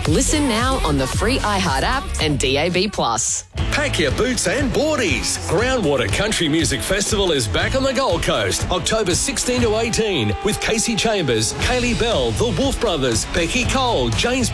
Listen now on the free iHeart app and DAB+. Pack your boots and boardies. Groundwater Country Music Festival is back on the Gold Coast, October 16 to 18, with Casey Chambers, Kaylee Bell, the Wolf Brothers, Becky Cole, James